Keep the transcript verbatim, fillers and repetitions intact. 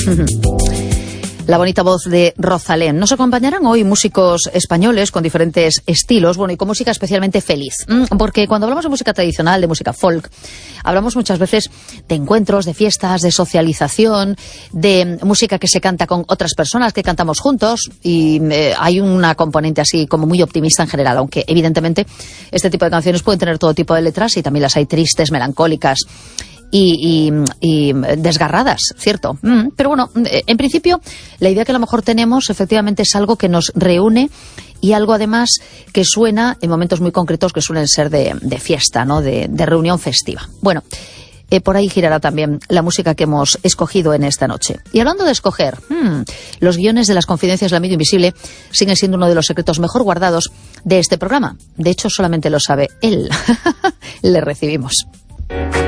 La bonita voz de Rosalén. Nos acompañarán hoy músicos españoles con diferentes estilos, bueno, y con música especialmente feliz. Porque cuando hablamos de música tradicional, de música folk, hablamos muchas veces de encuentros, de fiestas, de socialización, de música que se canta con otras personas, que cantamos juntos, y eh, hay una componente así como muy optimista en general, aunque evidentemente este tipo de canciones pueden tener todo tipo de letras y también las hay tristes, melancólicas Y, y, y desgarradas, ¿cierto? Mm, pero bueno, en principio la idea que a lo mejor tenemos efectivamente es algo que nos reúne y algo además que suena en momentos muy concretos que suelen ser de, de fiesta, ¿no? De, de reunión festiva. Bueno, eh, por ahí girará también la música que hemos escogido en esta noche. Y hablando de escoger, hmm, los guiones de las Confidencias del Amigo Invisible siguen siendo uno de los secretos mejor guardados de este programa. De hecho, solamente lo sabe él. Le recibimos.